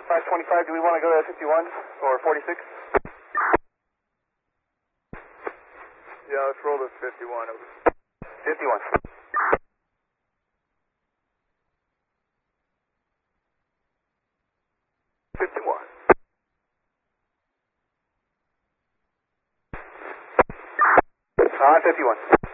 525, do we want to go to 51 or 46? Yeah, let's roll to 51. Over. 51. On 51.